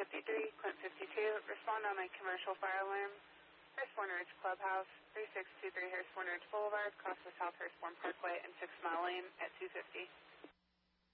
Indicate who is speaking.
Speaker 1: 53, Clint 52. Respond on a commercial fire alarm. Hurstbourne Ridge Clubhouse, 3623 Hurstbourne Ridge Boulevard, across the South Hurstbourne Parkway and 6 Mile Lane at 250.